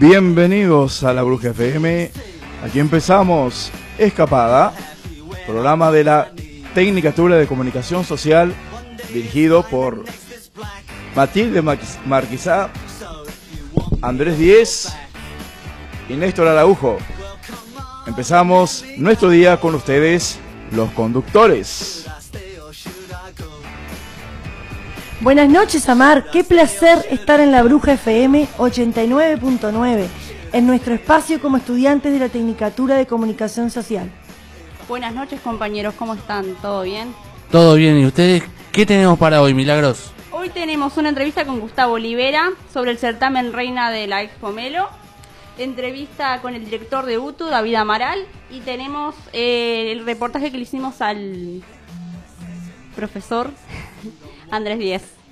Bienvenidos a la Bruja FM. Aquí empezamos Escapada, programa de la Tecnicatura de Comunicación Social, dirigido por Matilde Marquisá, Andrés Díez y Néstor Araujo. Empezamos nuestro día con ustedes, los conductores. Buenas noches, Amar. Qué placer estar en la Bruja FM 89.9, en nuestro espacio como estudiantes de la Tecnicatura de Comunicación Social. Buenas noches, compañeros. ¿Cómo están? ¿Todo bien? Todo bien. ¿Y ustedes qué tenemos para hoy, Milagros? Hoy tenemos una entrevista con Gustavo Olivera sobre el certamen Reina de la Expo Melo. Entrevista con el director de UTU, David Amaral. Y tenemos el reportaje que le hicimos al profesor Andrés Díez.